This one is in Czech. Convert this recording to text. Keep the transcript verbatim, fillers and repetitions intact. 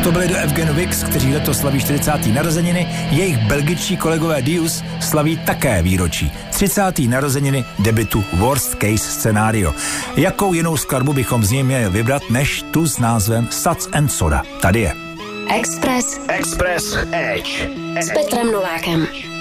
To byly do Evgen Wix, kteří letos slaví čtyřicáté narozeniny. Jejich belgičtí kolegové Dius slaví také výročí. třicáté narozeniny debutu Worst Case Scenario. Jakou jinou skladbu bychom z něj měli vybrat, než tu s názvem Suds and Soda. Tady je. Express. Express Edge. S Petrem Novákem.